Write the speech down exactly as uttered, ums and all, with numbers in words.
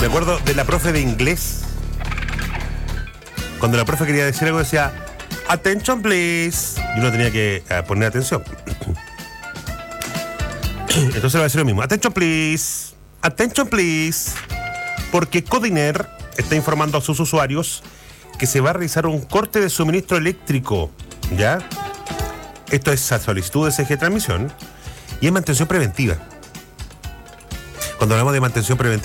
Me acuerdo de la profe de inglés. Cuando la profe quería decir algo decía attention please, y uno tenía que uh, poner atención. Entonces le va a decir lo mismo. Attention please, attention please, porque Codiner está informando a sus usuarios que se va a realizar un corte de suministro eléctrico, ¿ya? Esto es a solicitud de C G Transmisión y es mantención preventiva. Cuando hablamos de mantención preventiva